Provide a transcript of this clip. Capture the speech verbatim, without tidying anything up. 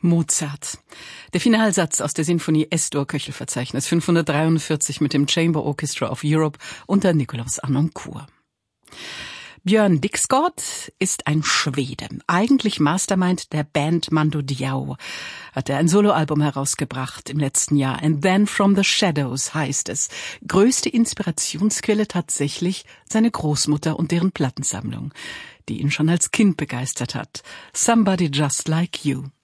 Mozart. Der Finalsatz aus der Sinfonie S-Dur-Köchelverzeichnis fünfhundertdreiundvierzig mit dem Chamber Orchestra of Europe unter Nikolaus Harnoncourt. Björn Dixgård ist ein Schwede, eigentlich Mastermind der Band Mando Diao. Hat er ein Soloalbum herausgebracht im letzten Jahr. And Then From the Shadows heißt es. Größte Inspirationsquelle tatsächlich seine Großmutter und deren Plattensammlung, die ihn schon als Kind begeistert hat. Somebody Just Like You.